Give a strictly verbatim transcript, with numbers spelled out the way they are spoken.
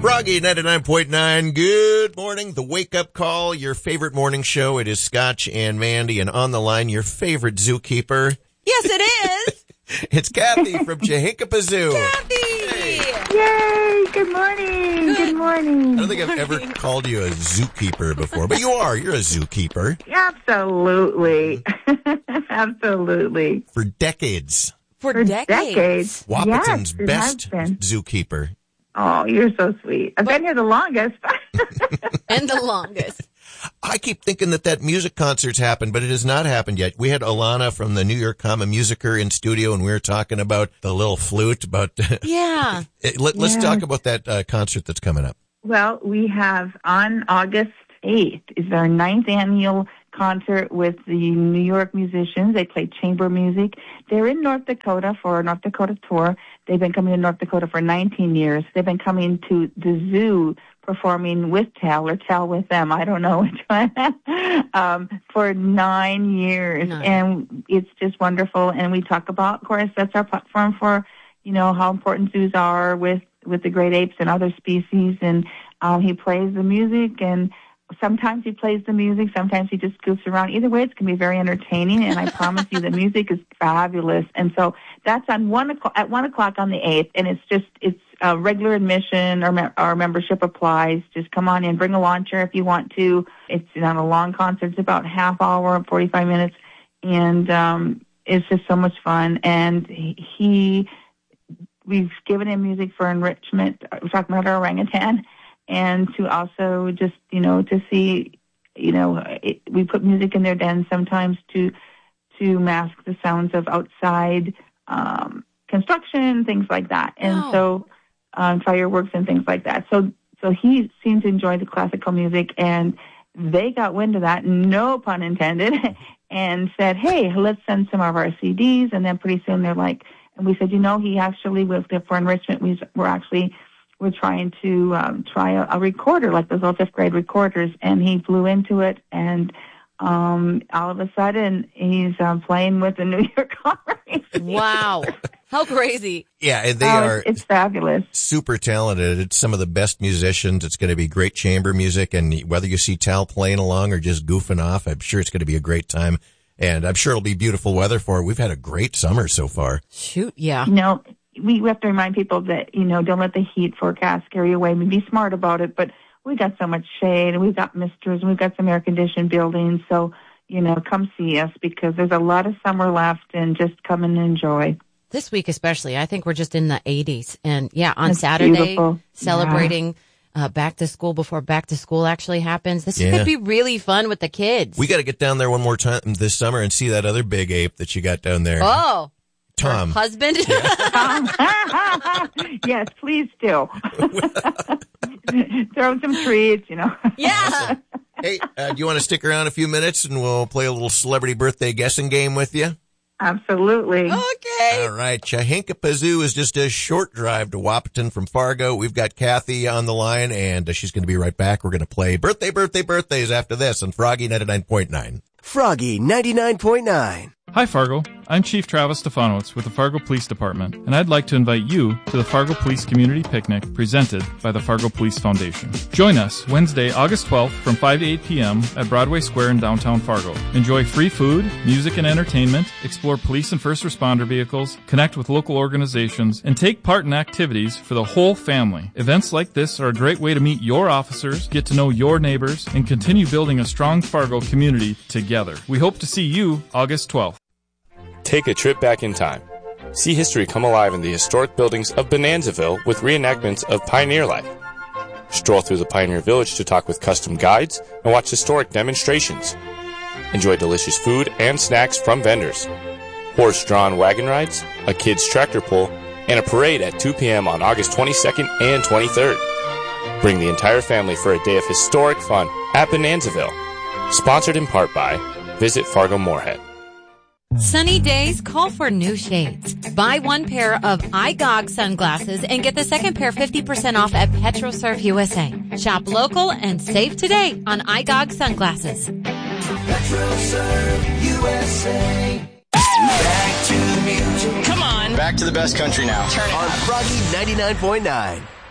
Froggy ninety-nine point nine. Good morning. The Wake Up Call, your favorite morning show. It is Scotch and Mandy, and on the line, your favorite zookeeper. Yes, it is. It's Kathy from Chahinkapa Zoo. Kathy! Hey. Yay! Good morning. Good, Good morning. I don't think I've ever called you a zookeeper before, but you are. You're a zookeeper. Absolutely. Absolutely. For decades. For, For decades. decades. Wapaton's Yes, best been. zookeeper. Oh, you're so sweet. I've but, been here the longest. And the longest. I keep thinking that that music concert's happened, but it has not happened yet. We had Alana from the New York Common Musicer in studio, and we were talking about the little flute. But Yeah. Let, let's Yes. talk about that uh, concert that's coming up. Well, we have on August eighth is our ninth annual concert with the New York musicians. They play chamber music. They're in North Dakota for a North Dakota tour. They've been coming to North Dakota for nineteen years. They've been coming to the zoo performing with Tal or Tal with them. I don't know which one. um, for nine years. Nine. And it's just wonderful. And we talk about, of course, that's our platform for, you know, how important zoos are with, with the great apes and other species. And um, he plays the music, and sometimes he plays the music, sometimes he just goofs around. Either way, it's going to be very entertaining, and I promise you the music is fabulous. And so that's on one o'clock, at one o'clock on the eighth, and it's just, it's uh, regular admission, or me- our membership applies. Just come on in, bring a lawn chair if you want to. It's not a long concert. It's about half hour, forty-five minutes, and um, it's just so much fun. And he, we've given him music for enrichment. We're talking about our orangutan. And to also just, you know, to see, you know, it, we put music in their den sometimes to to mask the sounds of outside um, construction, things like that. And Oh. so um, fireworks and things like that. So so he seemed to enjoy the classical music, and they got wind of that, no pun intended, and said, hey, let's send some of our C Ds. And then pretty soon they're like, and we said, you know, he actually, with for enrichment, we, we're actually... We're trying to um, try a, a recorder, like those old fifth grade recorders, and he flew into it, and um, all of a sudden, he's um, playing with the New York Common. Wow. How crazy. Yeah, and they oh, are it's, it's fabulous. super talented. It's some of the best musicians. It's going to be great chamber music, and whether you see Tal playing along or just goofing off, I'm sure it's going to be a great time, and I'm sure it'll be beautiful weather for it. We've had a great summer so far. Shoot, yeah. You know, we, we have to remind people that, you know, don't let the heat forecast scare you away. I mean, be smart about it, but we got so much shade, and we've got misters, and we've got some air-conditioned buildings, so, you know, come see us, because there's a lot of summer left, and just come and enjoy. This week especially, I think we're just in the eighties. And, yeah, on That's Saturday, beautiful. celebrating uh, back to school before back to school actually happens. This Yeah. could be really fun with the kids. We got to get down there one more time this summer and see that other big ape that you got down there. Oh. Tom. Her husband? Yes, please do. Throw some treats, you know. Yeah. Hey, uh, do you want to stick around a few minutes and we'll play a little celebrity birthday guessing game with you? Absolutely. Okay. All right. Chahinkapa Zoo is just a short drive to Wapaton from Fargo. We've got Kathy on the line, and uh, she's going to be right back. We're going to play Birthday, Birthday, Birthdays after this on Froggy ninety-nine point nine. Froggy ninety-nine point nine. Hi, Fargo. I'm Chief Travis Stefanowitz with the Fargo Police Department, and I'd like to invite you to the Fargo Police Community Picnic presented by the Fargo Police Foundation. Join us Wednesday, August twelfth from five to eight p.m. at Broadway Square in downtown Fargo. Enjoy free food, music and entertainment, explore police and first responder vehicles, connect with local organizations, and take part in activities for the whole family. Events like this are a great way to meet your officers, get to know your neighbors, and continue building a strong Fargo community together. We hope to see you August twelfth. Take a trip back in time. See history come alive in the historic buildings of Bonanzaville with reenactments of pioneer life. Stroll through the Pioneer Village to talk with custom guides and watch historic demonstrations. Enjoy delicious food and snacks from vendors. Horse-drawn wagon rides, a kids' tractor pull, and a parade at two p.m. on August twenty-second and twenty-third. Bring the entire family for a day of historic fun at Bonanzaville. Sponsored in part by Visit Fargo Moorhead. Sunny days call for new shades. Buy one pair of iGog sunglasses and get the second pair fifty percent off at PetroServe U S A. Shop local and save today on iGog sunglasses. PetroServe U S A. Back to the music. Come on. Back to the best country now. Turn it on up. Froggy ninety-nine point nine.